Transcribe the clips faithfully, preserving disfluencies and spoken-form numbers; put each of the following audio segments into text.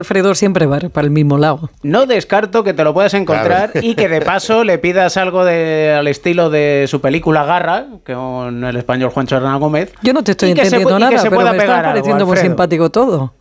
Alfredo siempre va para el mismo lado. No descarto que te lo puedas encontrar, claro. Y que de paso le pidas algo de, al estilo de su película Garra, con el español Juancho Hernán Gómez. Yo no te estoy entendiendo se, nada, pero me está pareciendo algo, muy simpático todo.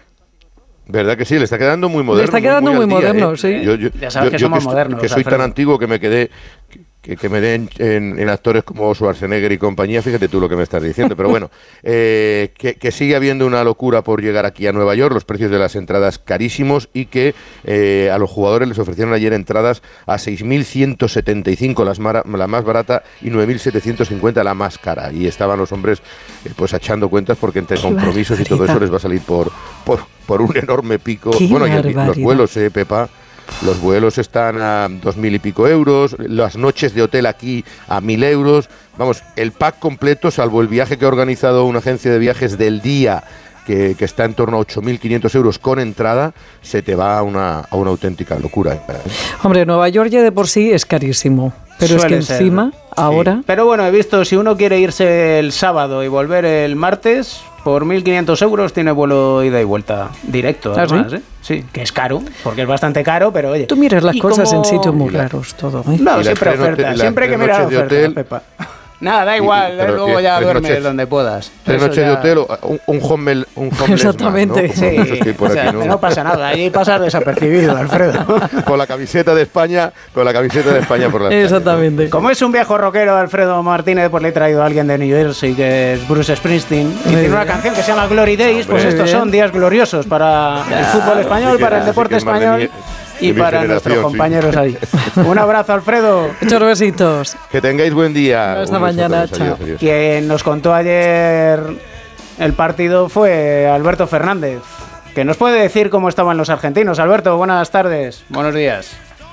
¿Verdad que sí? Le está quedando muy moderno. Le está quedando muy, muy, muy moderno, día, sí. ¿eh? Yo, yo, ya sabes yo, que yo somos que modernos. Que soy Alfredo. Tan antiguo que me quedé... Que, que me den en, en actores como Schwarzenegger y compañía, fíjate tú lo que me estás diciendo, pero bueno, eh, que, que sigue habiendo una locura por llegar aquí a Nueva York, los precios de las entradas carísimos y que eh, a los jugadores les ofrecieron ayer entradas a seis mil ciento setenta y cinco las mara, la más barata y nueve mil setecientos cincuenta la más cara, y estaban los hombres eh, pues echando cuentas porque entre compromisos y todo eso les va a salir por, por, por un enorme pico. Qué bueno, y el, barbaridad. Los vuelos, eh, Pepa. Los vuelos están a dos mil y pico euros, las noches de hotel aquí a mil euros. Vamos, el pack completo, salvo el viaje que ha organizado una agencia de viajes del día, que, que está en torno a ocho mil quinientos euros con entrada, se te va a una, a una auténtica locura. Hombre, Nueva York ya de por sí es carísimo, pero Suele es que encima, ser. ahora... Sí. Pero bueno, he visto, si uno quiere irse el sábado y volver el martes... Por mil quinientos euros tiene vuelo ida y vuelta directo, además, ¿Ah, sí? ¿eh? Sí, que es caro, porque es bastante caro, pero oye... Tú miras las cosas como... en sitios muy raros, todo, ¿eh? No, siempre oferta, siempre hay que mirar oferta, Pepa. Nada, da igual, y, pero, luego ya duermes noches, donde puedas. Tres noches ya... de hotel, un, un home, un Exactamente, más, ¿no? Sí, por o sea, aquí, ¿no? no pasa nada, allí pasas desapercibido, Alfredo. Con la camiseta de España, con la camiseta de España por la calle. Exactamente. Como es un viejo rockero, Alfredo Martínez, pues le he traído a alguien de New Jersey, que es Bruce Springsteen, y tiene una canción que se llama Glory Days, pues estos son días gloriosos para el fútbol español, para el deporte español. Y para nuestros compañeros sí. ahí. Un abrazo, Alfredo. Muchos besitos. Que tengáis buen día. Hasta mañana. Chao. Quien nos contó ayer el partido fue Alberto Fernández, que nos puede decir cómo estaban los argentinos. Alberto, buenas tardes. Buenos días.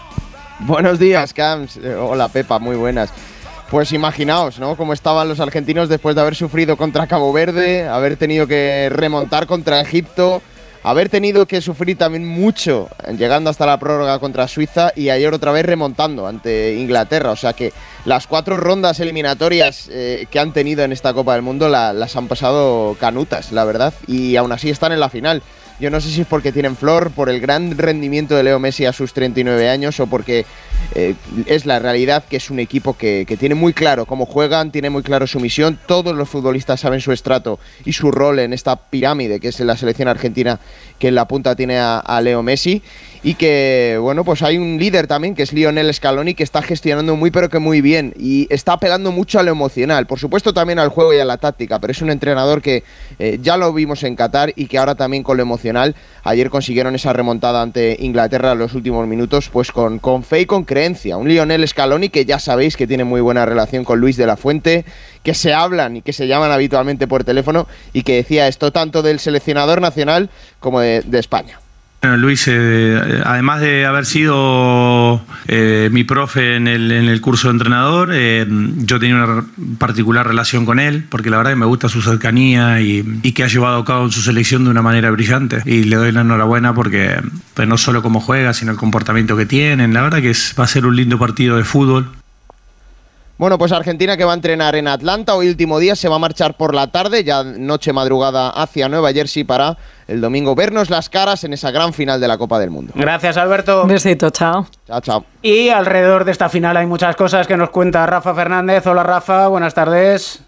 Buenos días, Camps. Eh, hola, Pepa, muy buenas. Pues imaginaos, ¿no? Cómo estaban los argentinos después de haber sufrido contra Cabo Verde, haber tenido que remontar contra Egipto, haber tenido que sufrir también mucho llegando hasta la prórroga contra Suiza y ayer otra vez remontando ante Inglaterra. O sea que las cuatro rondas eliminatorias eh, que han tenido en esta Copa del Mundo la, las han pasado canutas, la verdad, y aún así están en la final. Yo no sé si es porque tienen flor, por el gran rendimiento de Leo Messi a sus treinta y nueve años o porque eh, es la realidad que es un equipo que, que tiene muy claro cómo juegan, tiene muy claro su misión. Todos los futbolistas saben su estrato y su rol en esta pirámide que es la selección argentina, que en la punta tiene a, a Leo Messi. Y que, bueno, pues hay un líder también, que es Lionel Scaloni, que está gestionando muy pero que muy bien y está apelando mucho a lo emocional, por supuesto también al juego y a la táctica, pero es un entrenador que eh, ya lo vimos en Qatar y que ahora también con lo emocional, ayer consiguieron esa remontada ante Inglaterra en los últimos minutos, pues con, con fe y con creencia. Un Lionel Scaloni que ya sabéis que tiene muy buena relación con Luis de la Fuente, que se hablan y que se llaman habitualmente por teléfono y que decía esto tanto del seleccionador nacional como de, de España. Bueno, Luis, eh, además de haber sido eh, mi profe en el, en el curso de entrenador, eh, yo tenía una particular relación con él, porque la verdad que me gusta su cercanía y, y que ha llevado a cabo en su selección de una manera brillante. Y le doy la enhorabuena porque pues no solo cómo juega, sino el comportamiento que tienen. La verdad que es, va a ser un lindo partido de fútbol. Bueno, pues Argentina, que va a entrenar en Atlanta hoy último día, se va a marchar por la tarde, ya noche madrugada hacia Nueva Jersey para el domingo vernos las caras en esa gran final de la Copa del Mundo. Gracias, Alberto. Un besito, chao. Chao, chao. Y alrededor de esta final hay muchas cosas que nos cuenta Rafa Fernández. Hola, Rafa, buenas tardes.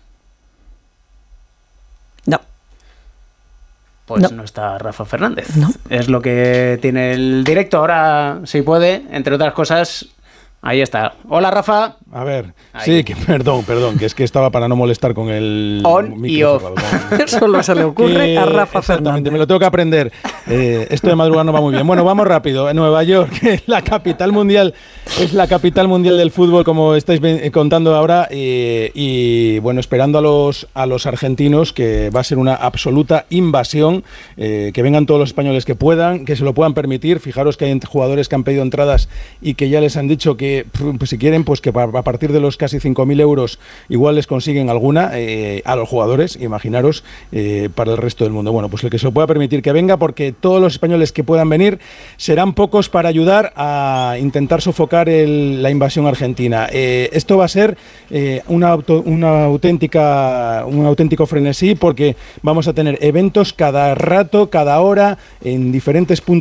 No. Pues no. no está Rafa Fernández. No. Es lo que tiene el directo. Ahora, si puede, entre otras cosas... Ahí está. Hola, Rafa. A ver, Ahí. sí, que perdón, perdón, que es que estaba para no molestar con el on y off. Solo se le ocurre que, a Rafa exactamente, Fernández. Me lo tengo que aprender. Eh, esto de madrugada no va muy bien. Bueno, vamos rápido. En Nueva York, que es la capital mundial, es la capital mundial del fútbol, como estáis contando ahora, eh, y bueno, esperando a los a los argentinos, que va a ser una absoluta invasión, eh, que vengan todos los españoles que puedan, que se lo puedan permitir. Fijaros que hay jugadores que han pedido entradas y que ya les han dicho que pues si quieren, pues que a partir de los casi cinco mil euros igual les consiguen alguna eh, a los jugadores, imaginaros, eh, para el resto del mundo. Bueno, pues el que se lo pueda permitir que venga, porque todos los españoles que puedan venir serán pocos para ayudar a intentar sofocar el, la invasión argentina. Eh, esto va a ser eh, una, auto, una auténtica, un auténtico frenesí, porque vamos a tener eventos cada rato, cada hora, en diferentes puntos